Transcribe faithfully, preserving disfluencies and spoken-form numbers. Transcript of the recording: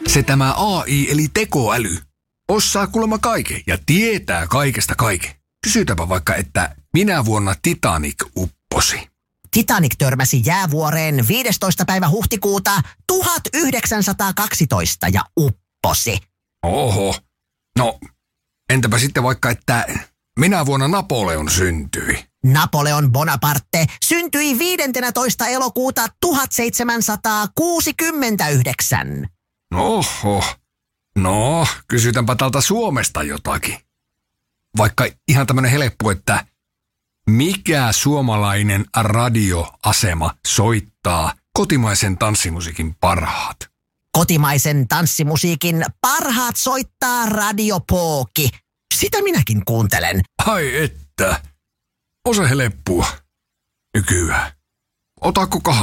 Se tämä A I eli tekoäly osaa kuulemma kaiken ja tietää kaikesta kaiken. Kysytäpä vaikka, että minä vuonna Titanic upposi. Titanic törmäsi jäävuoreen viidestoista päivä huhtikuuta tuhatyhdeksänsataakaksitoista ja upposi. Oho. No, entäpä sitten vaikka, että minä vuonna Napoleon syntyi? Napoleon Bonaparte syntyi viidestoista elokuuta tuhatseitsemänsataakuusikymmentäyhdeksän. Oho. No, kysytänpä täältä Suomesta jotakin. Vaikka ihan tämmönen helppo, että mikä suomalainen radioasema soittaa kotimaisen tanssimusiikin parhaat? Kotimaisen tanssimusiikin parhaat soittaa Radio Pooki. Sitä minäkin kuuntelen. Ai että. Osa helppua. Nykyään. Otako kahvia?